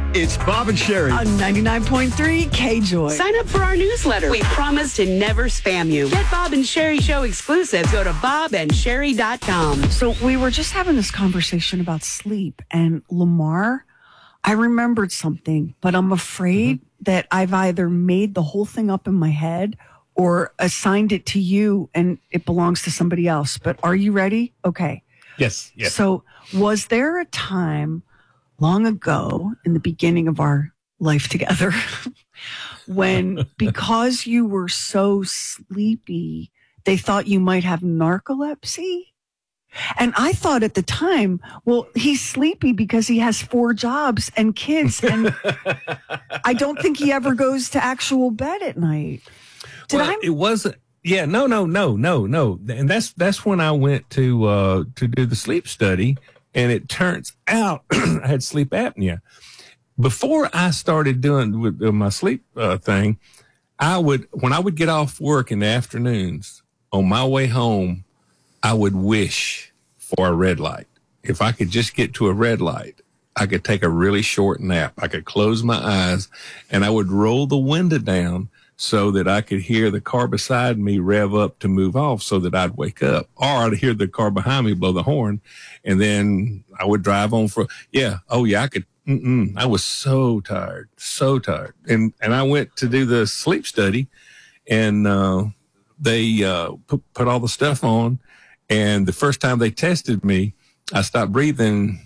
It's Bob and Sherry. On 99.3 K-Joy. Sign up for our newsletter. We promise to never spam you. Get Bob and Sherry Show exclusives. Go to bobandsherry.com. So we were just having this conversation about sleep, and Lamar, I remembered something, but I'm afraid that I've either made the whole thing up in my head or assigned it to you and it belongs to somebody else. But are you ready? Okay. Yes. So was there a time long ago in the beginning of our life together when, because you were so sleepy, they thought you might have narcolepsy? And I thought at the time, well, he's sleepy because he has 4 jobs and kids, and I don't think he ever goes to actual bed at night. It wasn't. Yeah, no. And that's when I went to do the sleep study, and it turns out I had sleep apnea. Before I started doing with my sleep thing, when I would get off work in the afternoons on my way home, I would wish for a red light. If I could just get to a red light, I could take a really short nap. I could close my eyes and I would roll the window down so that I could hear the car beside me rev up to move off so that I'd wake up. Or I'd hear the car behind me blow the horn, and then I would drive on I could. I was so tired. And I went to do the sleep study, and they put all the stuff on. And the first time they tested me, I stopped breathing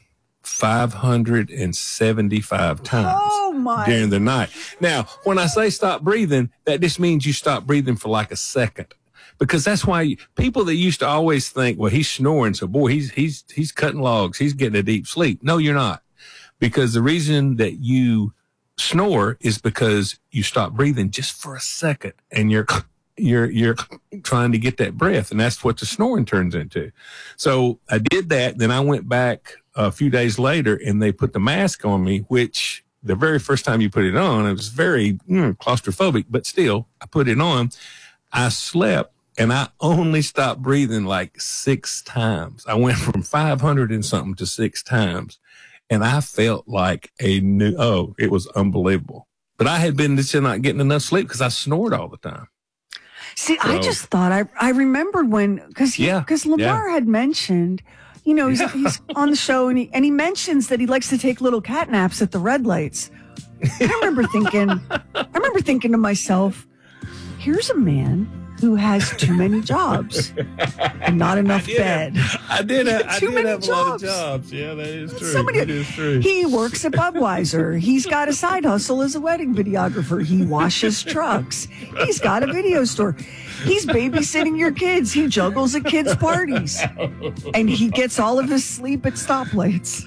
575 times during the night. Now, when I say stop breathing, that just means you stop breathing for like a second. Because that's why people that used to always think, well, he's snoring, so boy, he's cutting logs, he's getting a deep sleep. No, you're not. Because the reason that you snore is because you stop breathing just for a second, and you're trying to get that breath, and that's what the snoring turns into. So I did that. Then I went back a few days later, and they put the mask on me, which the very first time you put it on, it was very claustrophobic, but still, I put it on. I slept, and I only stopped breathing like 6 times. I went from 500 and something to 6 times, and I felt like it was unbelievable. But I had been just not getting enough sleep because I snored all the time. See, I just thought I remembered because Lamar had mentioned, he's on the show and he mentions that he likes to take little cat naps at the red lights. I remember thinking to myself, here's a man who has too many jobs and not enough bed. I did have a lot of jobs. Yeah, that is true. That is true. He works at Budweiser. He's got a side hustle as a wedding videographer. He washes trucks. He's got a video store. He's babysitting your kids. He juggles at kids' parties. And he gets all of his sleep at stoplights.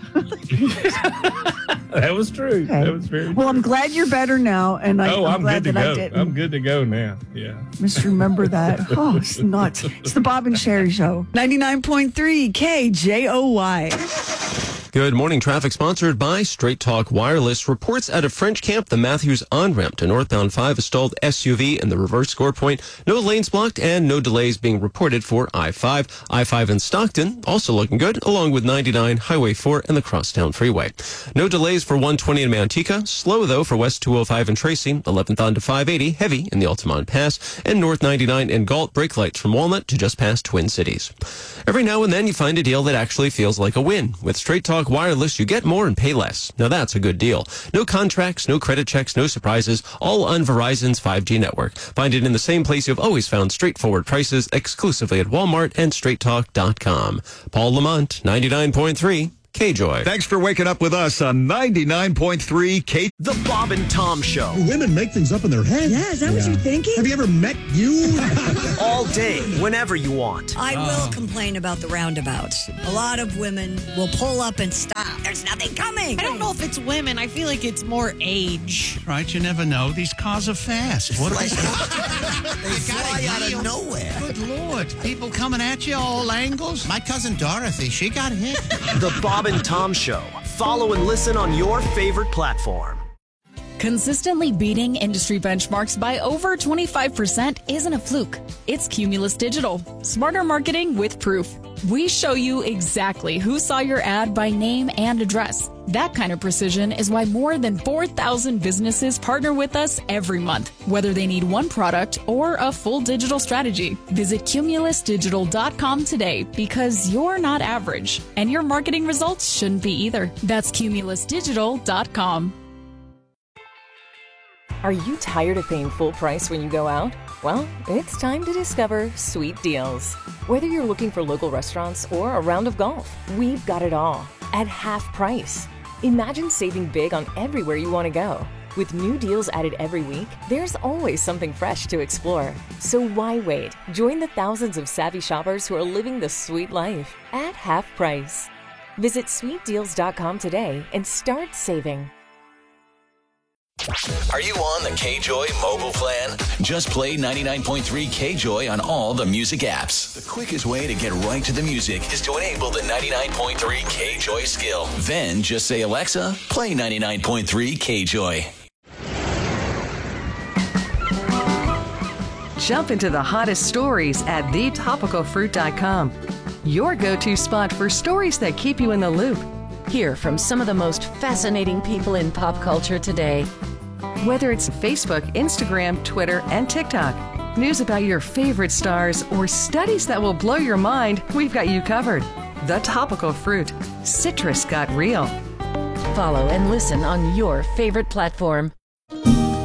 That was true. Okay. That was very true. Well, I'm glad you're better now. And I'm glad that I didn't. I'm good to go now. Yeah. Just remember that. Oh, it's nuts. It's the Bob and Sherry Show. 99.3 KJOY. Good morning. Traffic sponsored by Straight Talk Wireless. Reports out of French Camp, the Matthews on-ramp to northbound 5, a stalled SUV in the reverse score point. No lanes blocked and no delays being reported for I-5. I-5 in Stockton, also looking good, along with 99, Highway 4, and the Crosstown Freeway. No delays for 120 in Manteca. Slow, though, for West 205 in Tracy. 11th on to 580, heavy in the Altamont Pass. And North 99 in Galt, brake lights from Walnut to just past Twin Cities. Every now and then you find a deal that actually feels like a win. With Straight Talk Wireless, you get more and pay less. Now that's a good deal. No contracts, no credit checks, no surprises, all on Verizon's 5G network. Find it in the same place you've always found straightforward prices, exclusively at Walmart and StraightTalk.com. Paul Lamont, 99.3 KJOY. Thanks for waking up with us on 99.3 K. The Bob and Tom Show. Women make things up in their head. Yeah, is that what you're thinking? Have you ever met you? All day, whenever you want. I will complain about the roundabouts. A lot of women will pull up and stop. There's nothing coming. I don't know if it's women. I feel like it's more age. Right, you never know. These cars are fast. What They fly out of nowhere. Good Lord. People coming at you all angles. My cousin Dorothy, she got hit. The Bob and Tom Show. Follow and listen on your favorite platform. Consistently beating industry benchmarks by over 25% isn't a fluke. It's Cumulus Digital. Smarter marketing with proof. We show you exactly who saw your ad by name and address. That kind of precision is why more than 4,000 businesses partner with us every month, whether they need one product or a full digital strategy. Visit cumulusdigital.com today because you're not average, and your marketing results shouldn't be either. That's cumulusdigital.com. Are you tired of paying full price when you go out? Well, it's time to discover Sweet Deals. Whether you're looking for local restaurants or a round of golf, we've got it all at half price. Imagine saving big on everywhere you want to go. With new deals added every week, there's always something fresh to explore. So why wait? Join the thousands of savvy shoppers who are living the sweet life at half price. Visit sweetdeals.com today and start saving. Are you on the KJOY mobile plan? Just play 99.3 KJOY on all the music apps. The quickest way to get right to the music is to enable the 99.3 KJOY skill. Then just say, Alexa, play 99.3 KJOY. Jump into the hottest stories at thetopicalfruit.com. Your go-to spot for stories that keep you in the loop. Hear from some of the most fascinating people in pop culture today. Whether it's Facebook, Instagram, Twitter, and TikTok, news about your favorite stars, or studies that will blow your mind, we've got you covered. The Topical Fruit. Citrus got real. Follow and listen on your favorite platform.